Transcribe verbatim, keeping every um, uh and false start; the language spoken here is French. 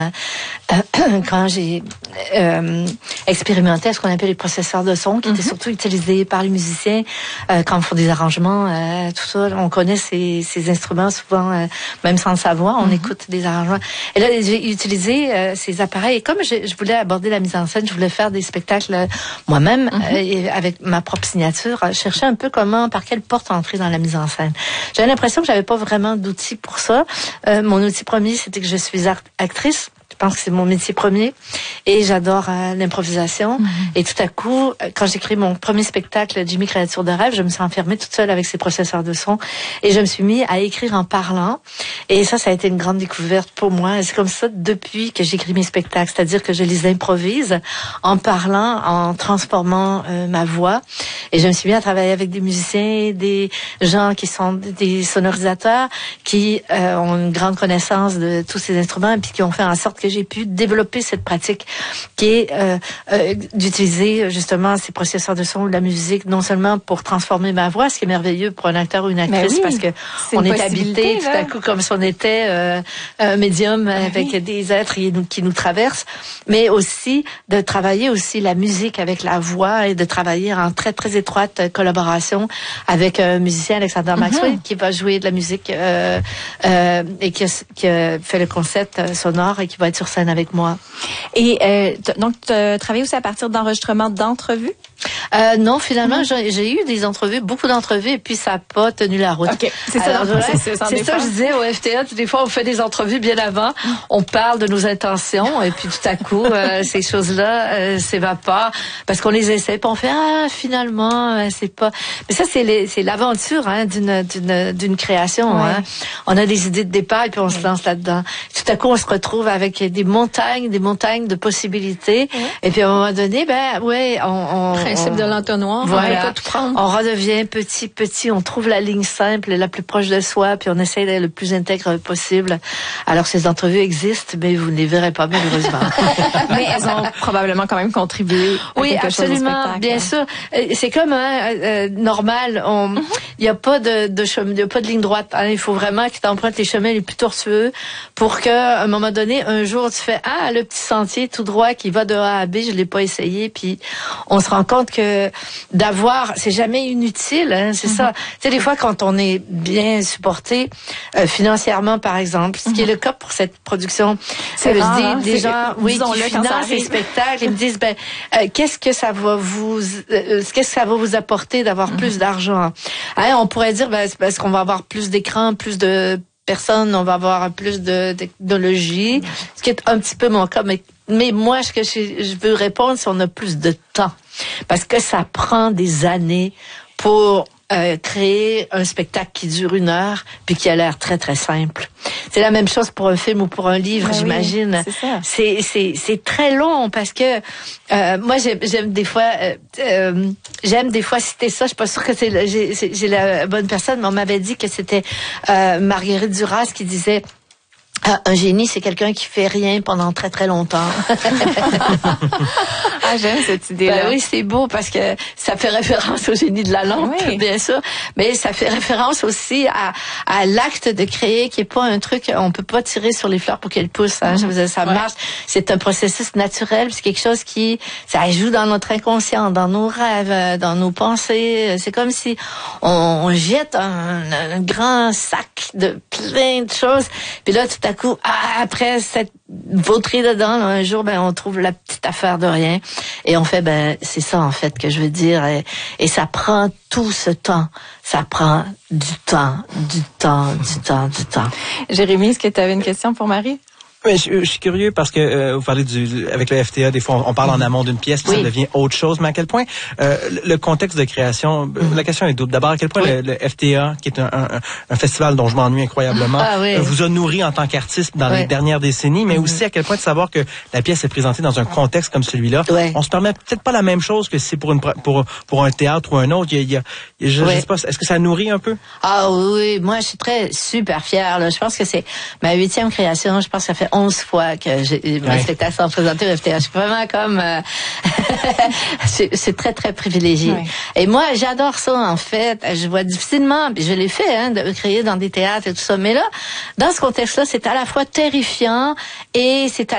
Quand j'ai euh, expérimenté ce qu'on appelle les processeurs de son, qui mm-hmm. étaient surtout utilisés par les musiciens euh, quand ils font des arrangements, euh, tout ça. On connaît ces, ces instruments souvent, euh, même sans le savoir, on mm-hmm. écoute des arrangements. Et là, j'ai utilisé euh, ces appareils. Et comme je, je voulais aborder la mise en scène, je voulais faire des spectacles euh, moi-même mm-hmm. euh, et avec ma propre signature, je cherchais un peu comment, par quelle porte entrer dans la mise en scène. J'avais l'impression que j'avais pas vraiment d'outils pour ça. Euh, mon outil premier, c'était que je suis art- actrice. Je pense que c'est mon métier premier et j'adore euh, l'improvisation. Mm-hmm. Et tout à coup, quand j'ai créé mon premier spectacle, Jimmy Créature de rêve, je me suis enfermée toute seule avec ces processeurs de son et je me suis mis à écrire en parlant. Et ça, ça a été une grande découverte pour moi. Et c'est comme ça depuis que j'écris mes spectacles, c'est-à-dire que je les improvise en parlant, en transformant euh, ma voix. Et je me suis mis à travailler avec des musiciens, des gens qui sont des sonorisateurs, qui euh, ont une grande connaissance de tous ces instruments et puis qui ont fait en sorte que j'ai pu développer cette pratique qui est euh, euh, d'utiliser justement ces processeurs de son ou de la musique, non seulement pour transformer ma voix, ce qui est merveilleux pour un acteur ou une actrice, oui, parce que on est habité tout à coup comme si on était euh, un médium ben avec oui. des êtres qui nous, qui nous traversent, mais aussi de travailler aussi la musique avec la voix et de travailler en très très étroite collaboration avec un musicien, Alexander mm-hmm. Maxwell, qui va jouer de la musique euh, euh, et qui a, qui a fait le concept sonore et qui va être sur scène avec moi. Et euh, t- donc, tu as travaillé aussi à partir d'enregistrements d'entrevues? Euh, non, finalement, mm-hmm. j'ai, j'ai eu des entrevues, beaucoup d'entrevues, et puis ça n'a pas tenu la route. OK, c'est ça. Alors, ouais, c'est, c'est, c'est ça que je disais au F T A. Des fois, on fait des entrevues bien avant, on parle de nos intentions, et puis tout à coup, euh, ces choses-là euh, s'évaporent, parce qu'on les essaie, puis on fait, ah, finalement, euh, c'est pas... Mais ça, c'est, les, c'est l'aventure hein, d'une, d'une, d'une création. Ouais. Hein. On a des idées de départ, et puis on se lance là-dedans. Tout à coup, on se retrouve avec des montagnes, des montagnes de possibilités, ouais. et puis à un moment donné, ben, ouais, on... on principe on, de l'entonnoir, voilà, on va pas tout prendre. On redevient petit, petit, on trouve la ligne simple, la plus proche de soi, puis on essaie d'être le plus intègre possible. Alors, ces entrevues existent, mais vous ne les verrez pas, malheureusement. Mais elles ont probablement quand même contribué à oui, quelque absolument, chose au spectacle. Bien sûr. C'est comme hein, euh, normal, on, il mm-hmm. n'y a pas de, de chemin, il y a pas de ligne droite. Hein. Il faut vraiment que tu empruntes les chemins les plus tortueux pour qu'à un moment donné, un jour, tu fais ah le petit sentier tout droit qui va de A à B, je l'ai pas essayé, puis on se rend compte que d'avoir, c'est jamais inutile, hein, c'est mm-hmm. ça. Tu sais, des fois, quand on est bien supporté euh, financièrement, par exemple, ce mm-hmm. qui est le cas pour cette production, c'est euh, rare, je dis, hein, des gens, oui, qui financent les spectacles, ils me disent, ben, euh, qu'est-ce que ça va vous, euh, qu'est-ce que ça va vous apporter d'avoir mm-hmm. plus d'argent? Hein, on pourrait dire, ben, c'est parce qu'on va avoir plus d'écrans, plus de personnes, on va avoir plus de technologie, mm-hmm. ce qui est un petit peu mon cas, mais Mais moi, ce que je, je veux répondre, c'est qu'on a plus de temps. Parce que ça prend des années pour euh, créer un spectacle qui dure une heure, puis qui a l'air très, très simple. C'est la même chose pour un film ou pour un livre, ben j'imagine. Oui, c'est ça. C'est, c'est, c'est très long parce que euh, moi, j'aime, j'aime des fois... Euh, euh, j'aime des fois citer ça. Je suis pas sûre que c'est, le, j'ai, c'est j'ai la bonne personne, mais on m'avait dit que c'était euh, Marguerite Duras qui disait... Ah, un génie, c'est quelqu'un qui fait rien pendant très très longtemps. Ah, j'aime cette idée-là. Ben oui, c'est beau parce que ça fait référence au génie de la lampe, oui. bien sûr, mais ça fait référence aussi à, à l'acte de créer, qui est pas un truc, on peut pas tirer sur les fleurs pour qu'elles poussent. Hein. Je veux dire, ça ouais. marche. C'est un processus naturel, c'est quelque chose qui, ça joue dans notre inconscient, dans nos rêves, dans nos pensées. C'est comme si on, on jette un, un grand sac de plein de choses, puis là tout à coup, ah, après cette vautrer dedans, là, un jour, ben, on trouve la petite affaire de rien. Et on fait, ben, c'est ça, en fait, que je veux dire. Et, et ça prend tout ce temps. Ça prend du temps, du temps, du temps, du temps. Jérémy, est-ce que tu avais une question pour Marie? Oui, je, je suis curieux parce que euh, vous parlez du avec le F T A, des fois on, on parle en amont d'une pièce, puis oui. ça devient autre chose. Mais à quel point euh, le contexte de création, mm-hmm. la question est double. D'abord, à quel point oui. le, le F T A, qui est un, un, un festival dont je m'ennuie incroyablement, ah, oui. vous a nourri en tant qu'artiste dans oui. les dernières décennies, mais mm-hmm. aussi à quel point de savoir que la pièce est présentée dans un contexte comme celui-là. Oui. On se permet peut-être pas la même chose que c'est pour une pour pour un théâtre ou un autre. Il y a, il y a je, oui. je sais pas, est-ce que ça nourrit un peu? Ah oui, moi je suis très super fière. Là. Je pense que c'est ma huitième création. Je pense que ça fait onze fois que j'ai mes ouais. spectacles sont présentés au F T A. Je suis vraiment comme euh, c'est, c'est très très privilégié. Ouais. Et moi j'adore ça en fait. Je vois difficilement, puis je l'ai fait, hein, de créer dans des théâtres et tout ça. Mais là, dans ce contexte-là, c'est à la fois terrifiant et c'est à